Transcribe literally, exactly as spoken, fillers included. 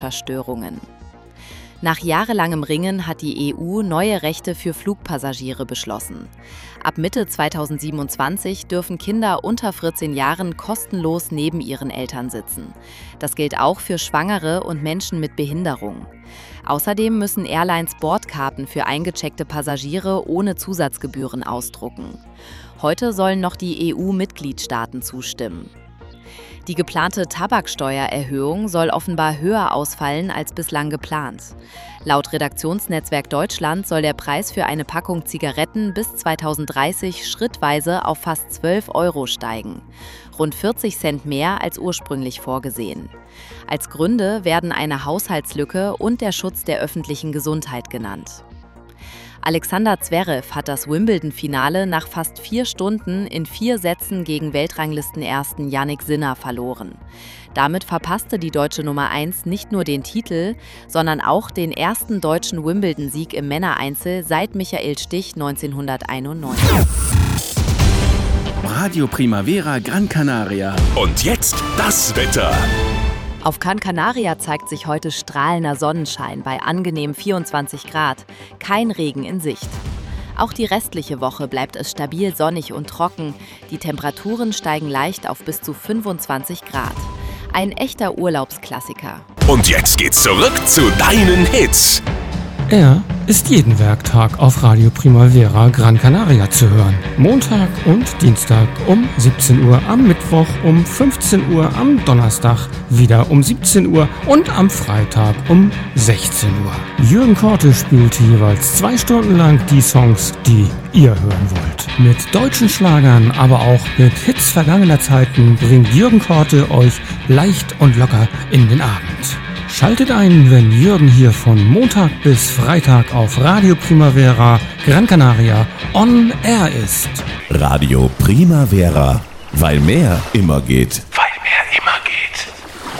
Störungen. Nach jahrelangem Ringen hat die E U neue Rechte für Flugpassagiere beschlossen. Ab Mitte zweitausendsiebenundzwanzig dürfen Kinder unter vierzehn Jahren kostenlos neben ihren Eltern sitzen. Das gilt auch für Schwangere und Menschen mit Behinderung. Außerdem müssen Airlines Bordkarten für eingecheckte Passagiere ohne Zusatzgebühren ausdrucken. Heute sollen noch die E U-Mitgliedstaaten zustimmen. Die geplante Tabaksteuererhöhung soll offenbar höher ausfallen als bislang geplant. Laut Redaktionsnetzwerk Deutschland soll der Preis für eine Packung Zigaretten bis zweitausenddreißig schrittweise auf fast zwölf Euro steigen. Rund vierzig Cent mehr als ursprünglich vorgesehen. Als Gründe werden eine Haushaltslücke und der Schutz der öffentlichen Gesundheit genannt. Alexander Zverev hat das Wimbledon-Finale nach fast vier Stunden in vier Sätzen gegen Weltranglistenersten Jannik Sinner verloren. Damit verpasste die deutsche Nummer eins nicht nur den Titel, sondern auch den ersten deutschen Wimbledon-Sieg im Männereinzel seit Michael Stich neunzehnhunderteinundneunzig. Radio Primavera Gran Canaria. Und jetzt das Wetter. Auf Gran Canaria zeigt sich heute strahlender Sonnenschein bei angenehm vierundzwanzig Grad. Kein Regen in Sicht. Auch die restliche Woche bleibt es stabil sonnig und trocken. Die Temperaturen steigen leicht auf bis zu fünfundzwanzig Grad. Ein echter Urlaubsklassiker. Und jetzt geht's zurück zu deinen Hits. Er ist jeden Werktag auf Radio Primavera Gran Canaria zu hören. Montag und Dienstag um siebzehn Uhr, am Mittwoch um fünfzehn Uhr, am Donnerstag wieder um siebzehn Uhr und am Freitag um sechzehn Uhr. Jürgen Korte spielt jeweils zwei Stunden lang die Songs, die ihr hören wollt. Mit deutschen Schlagern, aber auch mit Hits vergangener Zeiten bringt Jürgen Korte euch leicht und locker in den Abend. Schaltet ein, wenn Jürgen hier von Montag bis Freitag auf Radio Primavera Gran Canaria on Air ist. Radio Primavera, weil mehr immer geht.